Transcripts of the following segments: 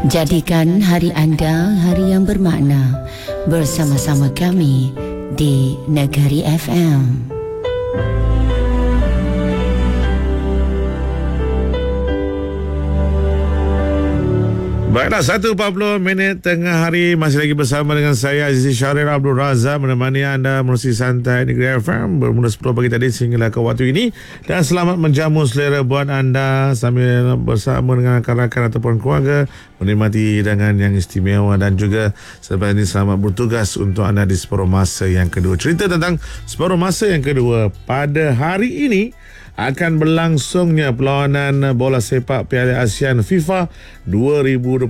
Jadikan hari anda hari yang bermakna bersama-sama kami di Negeri FM. Baiklah, 1:40 tengah hari, masih lagi bersama dengan saya Azizi Syahrir Abdul Razak, menemani anda menerusi santai Negeri FM bermula 10 pagi tadi sehinggalah ke waktu ini. Dan selamat menjamu selera buat anda sambil bersama dengan rakan-rakan ataupun keluarga menikmati hidangan yang istimewa, dan juga selepas ini selamat bertugas untuk anda di separuh masa yang kedua. Cerita tentang separuh masa yang kedua, pada hari ini akan berlangsungnya perlawanan bola sepak Piala ASEAN FIFA 2026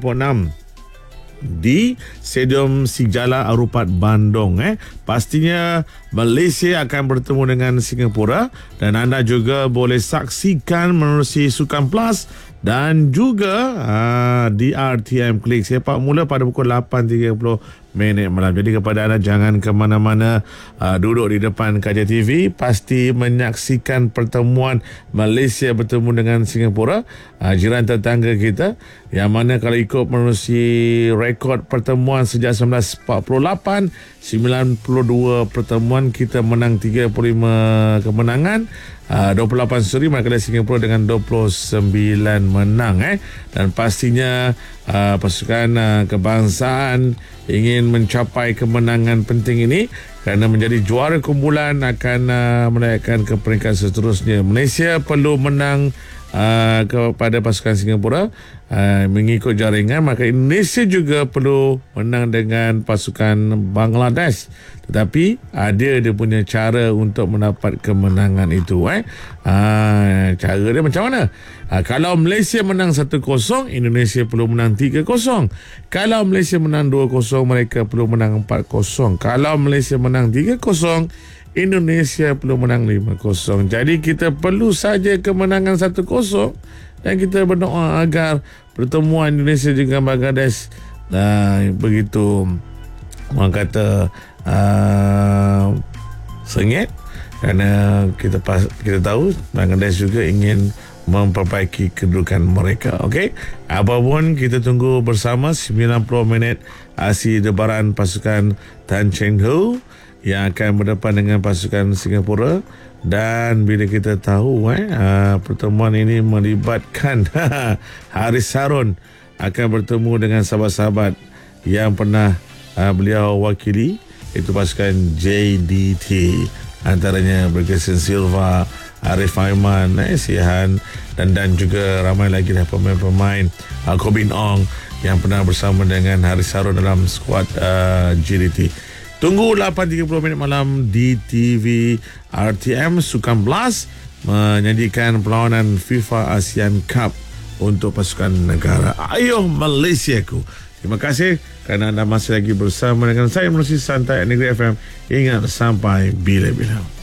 di Stadium Sijala Arupat Bandung. Pastinya Malaysia akan bertemu dengan Singapura, dan anda juga boleh saksikan menerusi Sukan Plus dan juga di RTM Klik sepak mula pada pukul 8.30 malam. Jadi kepada anda, jangan ke mana-mana, duduk di depan Kaca TV, pasti menyaksikan pertemuan Malaysia bertemu dengan Singapura, jiran tetangga kita, yang mana kalau ikut menerusi rekod pertemuan sejak 1948, 92 pertemuan kita menang 35 kemenangan, 28 seri, manakala Singapura dengan 29 menang. Dan pastinya pasukan kebangsaan ingin mencapai kemenangan penting ini kerana menjadi juara kumpulan akan menaikkan ke peringkat seterusnya. Malaysia perlu menang kepada pasukan Singapura mengikut jaringan, maka Indonesia juga perlu menang dengan pasukan Bangladesh, tetapi ada dia punya cara untuk mendapat kemenangan itu. Cara dia macam mana? Kalau Malaysia menang 1-0, Indonesia perlu menang 3-0. Kalau Malaysia menang 2-0, mereka perlu menang 4-0. Kalau Malaysia menang 3-0, Indonesia perlu menang 5-0. Jadi kita perlu saja kemenangan 1-0, dan kita berdoa agar pertemuan Indonesia dengan Bangladesh begitu orang kata sengit, kerana kita tahu Bangladesh juga ingin memperbaiki kedudukan mereka. Okey, apapun kita tunggu bersama 90 minit aksi debaran pasukan Tan Cheng Ho yang akan berdepan dengan pasukan Singapura. Dan bila kita tahu pertemuan ini melibatkan Haris Harun akan bertemu dengan sahabat-sahabat yang pernah beliau wakili, itu pasukan JDT, antaranya Bergesan Silva, Arif Aiman, Sihan, dan juga ramai lagi pemain-pemain, Kobin Ong yang pernah bersama dengan Haris Harun dalam skuad JDT. Tunggu 8.30 malam di TV RTM. Sukan Plus menyajikan perlawanan FIFA ASEAN Cup untuk pasukan negara. Ayo Malaysiaku. Terima kasih kerana anda masih lagi bersama dengan saya menerusi santai Negeri FM. Ingat, sampai bila-bila.